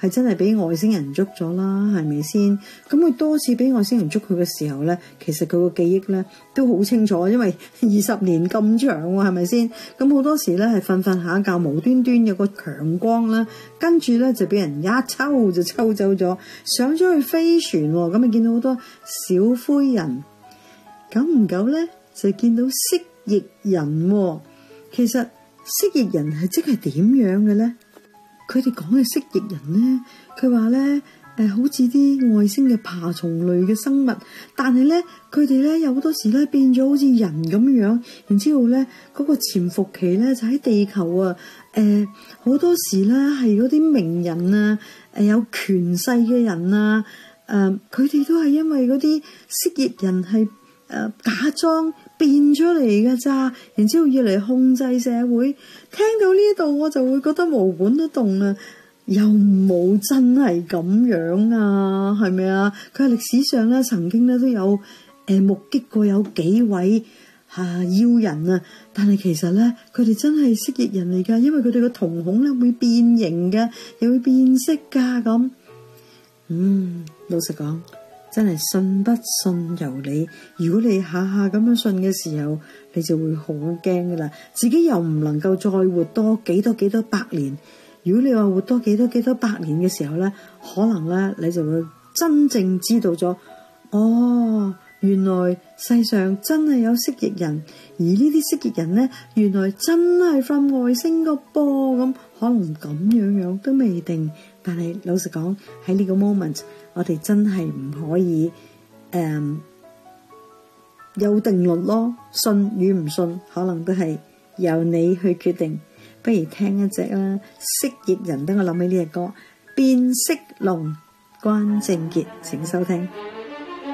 係真係俾外星人捉咗啦，係咪先？咁佢多次俾外星人捉佢嘅時候咧，其實佢個記憶咧都好清楚，因為20年咁長喎，係咪先？咁好多時咧係瞓下覺，無端端有個強光啦，跟住咧就俾人一抽就抽走咗，上咗去飛船喎，咁咪見到好多小灰人。久唔久咧就見到蜥蜴人喎。其實蜥蜴人係即係點樣嘅咧？佢哋講嘅蜥蜴人咧，佢話咧好似啲外星嘅爬蟲類嘅生物，但係咧佢哋咧有好多時咧變咗好似人咁樣，然之後咧嗰個潛伏期咧就喺地球啊，好多時咧係嗰啲名人啊，有權勢嘅人啊，佢哋都係因為嗰啲蜥蜴人係假裝變出嚟嘅咋，然之後要嚟控制社會。聽到呢度我就會覺得毛管都凍啦，又冇真係咁樣啊，係咪啊？佢喺歷史上咧曾經咧都有目擊過有幾位妖人啊，但係其實咧佢哋真係蜥蜴人嚟㗎，因為佢哋個瞳孔咧會變形㗎，又會變色㗎咁。老實講，真係信不信由你。如果你下下咁樣信嘅時候，你就會好驚噶啦，自己又唔能夠再活多幾多百年。如果你話活多幾多百年嘅時候咧，可能咧你就會真正知道咗，原來世上真係有蜥蜴人，而呢啲蜥蜴人咧，原來真係 from 外星個噃，咁可能咁樣都未定。但係老實講，喺呢個 moment，我哋真係唔可以有定論咯，信與唔信可能都係由你去決定。不如聽一隻啦，蜥蜴人，等我諗起呢隻歌，變色龍，關正傑，請收聽。